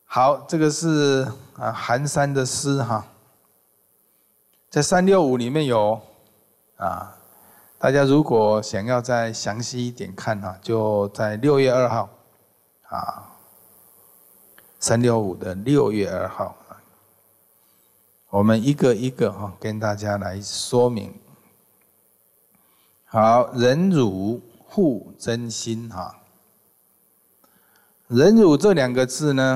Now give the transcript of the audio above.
好，这个是寒山的诗哈，在365里面有大家如果想要再详细一点看就在6月2号365的6月2号，我们一个一个跟大家来说明。好，忍辱护真心忍辱这2个字呢，